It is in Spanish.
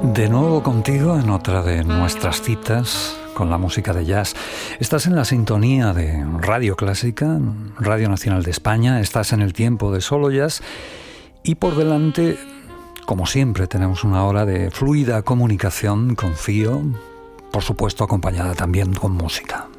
De nuevo contigo en otra de nuestras citas con la música de jazz. Estás en la sintonía de Radio Clásica, Radio Nacional de España, estás en el tiempo de Solo Jazz y por delante, como siempre, tenemos una hora de fluida comunicación, confío, por supuesto acompañada también con música.